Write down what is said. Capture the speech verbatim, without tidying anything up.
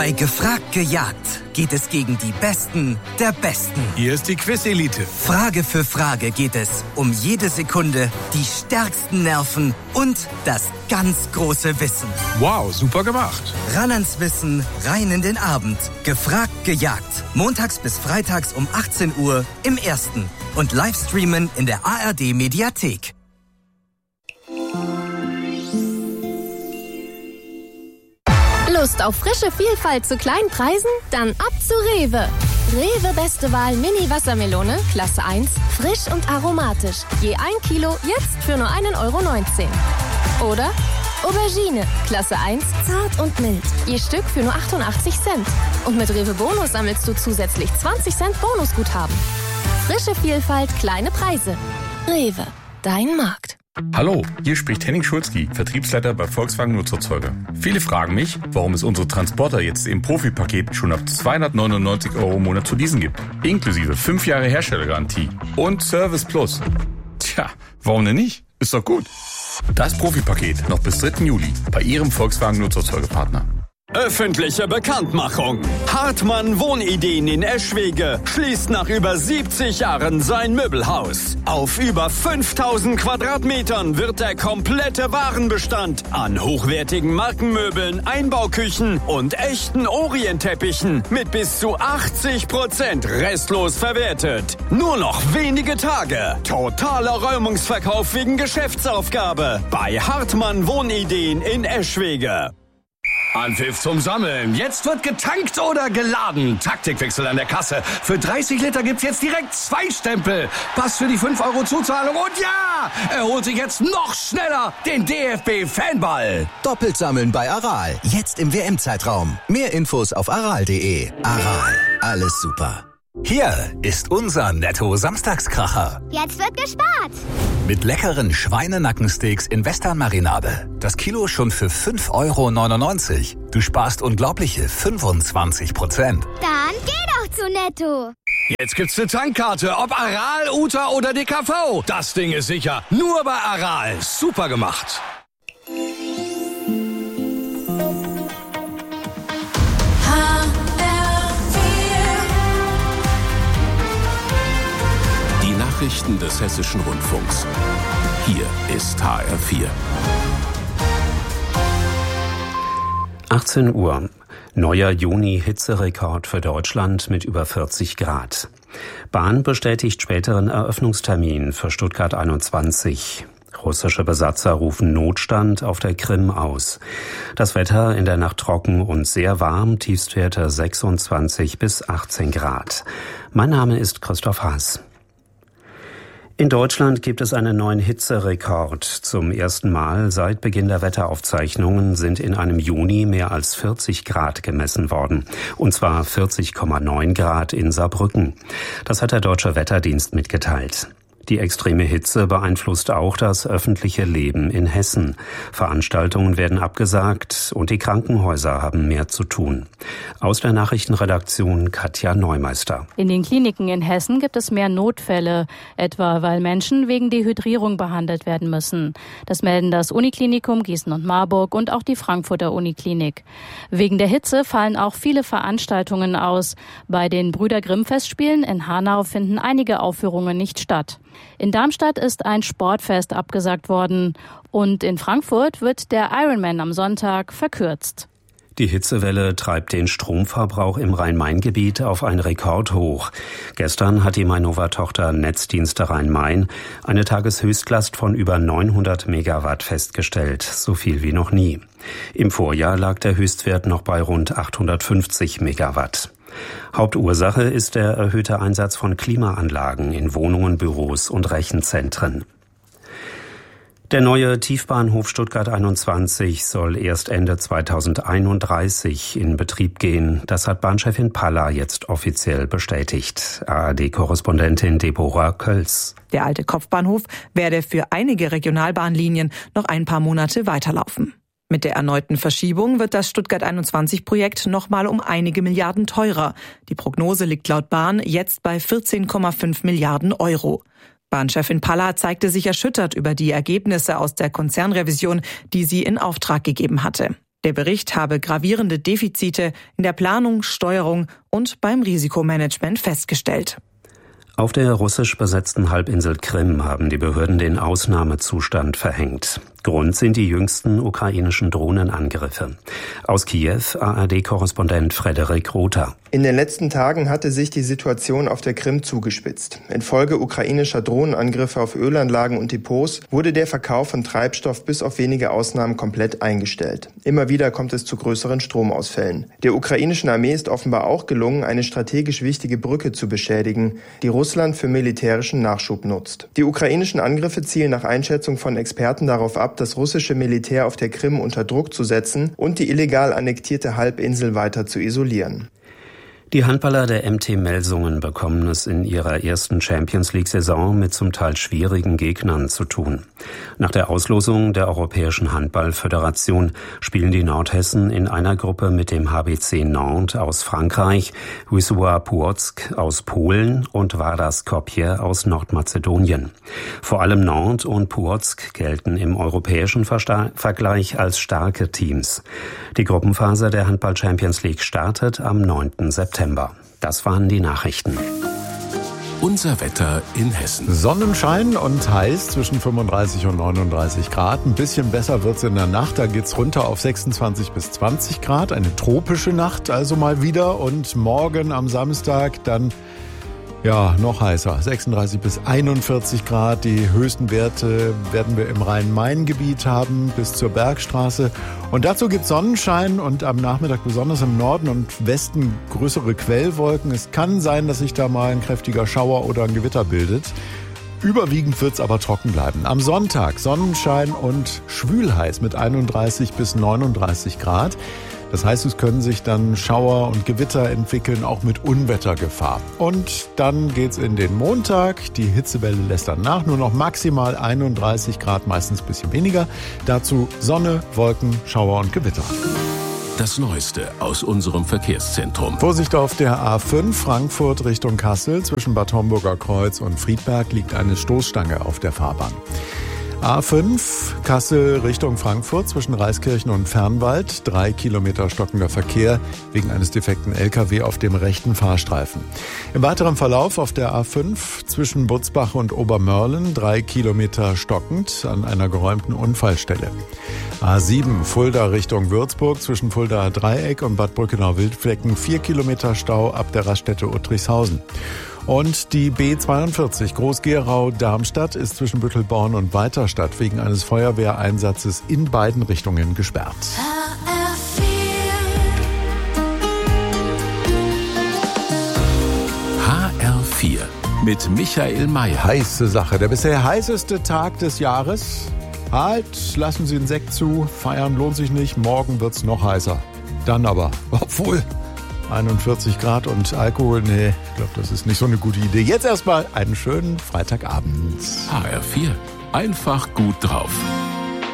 Bei Gefragt gejagt geht es gegen die Besten der Besten. Hier ist die Quiz-Elite. Frage für Frage geht es um jede Sekunde, die stärksten Nerven und das ganz große Wissen. Wow, super gemacht. Ran ans Wissen, rein in den Abend. Gefragt gejagt. Montags bis freitags um achtzehn Uhr im Ersten. Und Livestreamen in der A R D-Mediathek. Lust auf frische Vielfalt zu kleinen Preisen? Dann ab zu Rewe. Rewe Beste Wahl Mini Wassermelone, Klasse eins, frisch und aromatisch. Je ein Kilo, jetzt für nur ein Euro neunzehn. Oder Aubergine, Klasse eins, zart und mild. Je Stück für nur achtundachtzig Cent. Und mit Rewe Bonus sammelst du zusätzlich zwanzig Cent Bonusguthaben. Frische Vielfalt, kleine Preise. Rewe, dein Markt. Hallo, hier spricht Henning Schulzki, Vertriebsleiter bei Volkswagen Nutzerzeuger. Viele fragen mich, warum es unsere Transporter jetzt im Profi-Paket schon ab zweihundertneunundneunzig Euro im Monat zu leasen gibt. Inklusive fünf Jahre Herstellergarantie und Service Plus. Tja, warum denn nicht? Ist doch gut. Das Profi-Paket noch bis dritten Juli bei Ihrem Volkswagen Nutzerzeugerpartner. Öffentliche Bekanntmachung. Hartmann Wohnideen in Eschwege schließt nach über siebzig Jahren sein Möbelhaus. Auf über fünftausend Quadratmetern wird der komplette Warenbestand an hochwertigen Markenmöbeln, Einbauküchen und echten Orientteppichen mit bis zu achtzig Prozent restlos verwertet. Nur noch wenige Tage. Totaler Räumungsverkauf wegen Geschäftsaufgabe bei Hartmann Wohnideen in Eschwege. Anpfiff zum Sammeln. Jetzt wird getankt oder geladen. Taktikwechsel an der Kasse. Für dreißig Liter gibt's jetzt direkt zwei Stempel. Pass für die fünf Euro Zuzahlung. Und ja, er holt sich jetzt noch schneller den D F B-Fanball. Doppelt sammeln bei Aral. Jetzt im W M-Zeitraum. Mehr Infos auf aral punkt de. Aral. Alles super. Hier ist unser Netto-Samstagskracher. Jetzt wird gespart. Mit leckeren Schweinenackensteaks in Western-Marinade. Das Kilo schon für fünf Euro neunundneunzig. Du sparst unglaubliche fünfundzwanzig Prozent. Dann geh doch zu Netto. Jetzt gibt's eine Tankkarte, ob Aral, Uta oder D K V. Das Ding ist sicher. Nur bei Aral. Super gemacht. Nachrichten des Hessischen Rundfunks. Hier ist H R vier. achtzehn Uhr. Neuer Juni-Hitzerekord für Deutschland mit über vierzig Grad. Bahn bestätigt späteren Eröffnungstermin für Stuttgart einundzwanzig. Russische Besatzer rufen Notstand auf der Krim aus. Das Wetter in der Nacht trocken und sehr warm, Tiefstwerte sechsundzwanzig bis achtzehn Grad. Mein Name ist Christoph Haas. In Deutschland gibt es einen neuen Hitzerekord. Zum ersten Mal seit Beginn der Wetteraufzeichnungen sind in einem Juni mehr als vierzig Grad gemessen worden. Und zwar vierzig Komma neun Grad in Saarbrücken. Das hat der Deutsche Wetterdienst mitgeteilt. Die extreme Hitze beeinflusst auch das öffentliche Leben in Hessen. Veranstaltungen werden abgesagt und die Krankenhäuser haben mehr zu tun. Aus der Nachrichtenredaktion Katja Neumeister. In den Kliniken in Hessen gibt es mehr Notfälle, etwa weil Menschen wegen Dehydrierung behandelt werden müssen. Das melden das Uniklinikum Gießen und Marburg und auch die Frankfurter Uniklinik. Wegen der Hitze fallen auch viele Veranstaltungen aus. Bei den Brüder Grimm Festspielen in Hanau finden einige Aufführungen nicht statt. In Darmstadt ist ein Sportfest abgesagt worden und in Frankfurt wird der Ironman am Sonntag verkürzt. Die Hitzewelle treibt den Stromverbrauch im Rhein-Main-Gebiet auf ein Rekordhoch. Gestern hat die Mainova-Tochter Netzdienste Rhein-Main eine Tageshöchstlast von über neunhundert Megawatt festgestellt, so viel wie noch nie. Im Vorjahr lag der Höchstwert noch bei rund achthundertfünfzig Megawatt. Hauptursache ist der erhöhte Einsatz von Klimaanlagen in Wohnungen, Büros und Rechenzentren. Der neue Tiefbahnhof Stuttgart einundzwanzig soll erst Ende zweitausendeinunddreißig in Betrieb gehen. Das hat Bahnchefin Palla jetzt offiziell bestätigt. A R D-Korrespondentin Deborah Kölz. Der alte Kopfbahnhof werde für einige Regionalbahnlinien noch ein paar Monate weiterlaufen. Mit der erneuten Verschiebung wird das Stuttgart einundzwanzig-Projekt nochmal um einige Milliarden teurer. Die Prognose liegt laut Bahn jetzt bei vierzehn Komma fünf Milliarden Euro. Bahnchefin Palla zeigte sich erschüttert über die Ergebnisse aus der Konzernrevision, die sie in Auftrag gegeben hatte. Der Bericht habe gravierende Defizite in der Planung, Steuerung und beim Risikomanagement festgestellt. Auf der russisch besetzten Halbinsel Krim haben die Behörden den Ausnahmezustand verhängt. Grund sind die jüngsten ukrainischen Drohnenangriffe. Aus Kiew A R D-Korrespondent Frederik Rother. In den letzten Tagen hatte sich die Situation auf der Krim zugespitzt. Infolge ukrainischer Drohnenangriffe auf Ölanlagen und Depots wurde der Verkauf von Treibstoff bis auf wenige Ausnahmen komplett eingestellt. Immer wieder kommt es zu größeren Stromausfällen. Der ukrainischen Armee ist offenbar auch gelungen, eine strategisch wichtige Brücke zu beschädigen, die Russland für militärischen Nachschub nutzt. Die ukrainischen Angriffe zielen nach Einschätzung von Experten darauf ab, das russische Militär auf der Krim unter Druck zu setzen und die illegal annektierte Halbinsel weiter zu isolieren. Die Handballer der M T Melsungen bekommen es in ihrer ersten Champions-League-Saison mit zum Teil schwierigen Gegnern zu tun. Nach der Auslosung der Europäischen Handball-Föderation spielen die Nordhessen in einer Gruppe mit dem H B C Nantes aus Frankreich, Wisła Płock aus Polen und Vardar Skopje aus Nordmazedonien. Vor allem Nantes und Płock gelten im europäischen Versta- Vergleich als starke Teams. Die Gruppenphase der Handball-Champions League startet am neunten September. Das waren die Nachrichten. Unser Wetter in Hessen. Sonnenschein und heiß zwischen fünfunddreißig und neununddreißig Grad. Ein bisschen besser wird's in der Nacht. Da geht's runter auf sechsundzwanzig bis zwanzig Grad. Eine tropische Nacht also mal wieder. Und morgen am Samstag dann ja noch heißer. sechsunddreißig bis einundvierzig Grad. Die höchsten Werte werden wir im Rhein-Main-Gebiet haben bis zur Bergstraße. Und dazu gibt es Sonnenschein und am Nachmittag besonders im Norden und Westen größere Quellwolken. Es kann sein, dass sich da mal ein kräftiger Schauer oder ein Gewitter bildet. Überwiegend wird es aber trocken bleiben. Am Sonntag Sonnenschein und schwülheiß mit einunddreißig bis neununddreißig Grad. Das heißt, es können sich dann Schauer und Gewitter entwickeln, auch mit Unwettergefahr. Und dann geht's in den Montag. Die Hitzewelle lässt dann nach. Nur noch maximal einunddreißig Grad, meistens ein bisschen weniger. Dazu Sonne, Wolken, Schauer und Gewitter. Das Neueste aus unserem Verkehrszentrum. Vorsicht auf der A fünf Frankfurt Richtung Kassel. Zwischen Bad Homburger Kreuz und Friedberg liegt eine Stoßstange auf der Fahrbahn. A fünf Kassel Richtung Frankfurt zwischen Reiskirchen und Fernwald. Drei Kilometer stockender Verkehr wegen eines defekten L K W auf dem rechten Fahrstreifen. Im weiteren Verlauf auf der A fünf zwischen Butzbach und Obermörlen. Drei Kilometer stockend an einer geräumten Unfallstelle. A sieben Fulda Richtung Würzburg zwischen Fuldaer Dreieck und Bad Brückenau-Wildflecken. Vier Kilometer Stau ab der Raststätte Uttrichshausen. Und die B zweiundvierzig Groß-Gerau-Darmstadt ist zwischen Büttelborn und Weiterstadt wegen eines Feuerwehreinsatzes in beiden Richtungen gesperrt. H R vier mit Michael Mayer. Heiße Sache, der bisher heißeste Tag des Jahres. Halt, lassen Sie den Sekt zu, feiern lohnt sich nicht, morgen wird's noch heißer. Dann aber, obwohl einundvierzig Grad und Alkohol, nee, ich glaube, das ist nicht so eine gute Idee. Jetzt erstmal einen schönen Freitagabend. H R vier, einfach gut drauf.